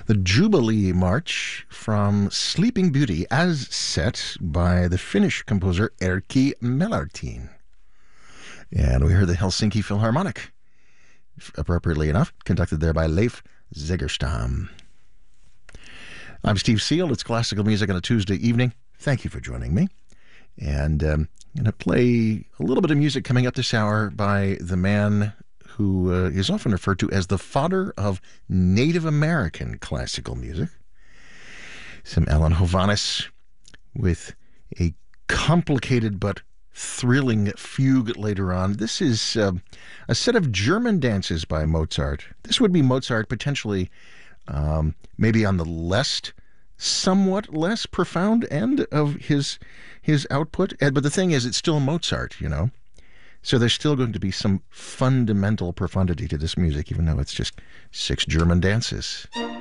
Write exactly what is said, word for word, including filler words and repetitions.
The Jubilee March from Sleeping Beauty, as set by the Finnish composer Erkki Melartin. And we heard the Helsinki Philharmonic, appropriately enough, conducted there by Leif Segerstam. I'm Steve Seal. It's classical music on a Tuesday evening. Thank you for joining me. And um, I'm going to play a little bit of music coming up this hour by the man who uh, is often referred to as the father of Native American classical music. Some Alan Hovhaness with a complicated but thrilling fugue later on. This is uh, a set of German dances by Mozart. This would be Mozart potentially um, maybe on the less, somewhat less profound end of his his output. But the thing is, it's still Mozart, you know. So there's still going to be some fundamental profundity to this music, even though it's just six German dances.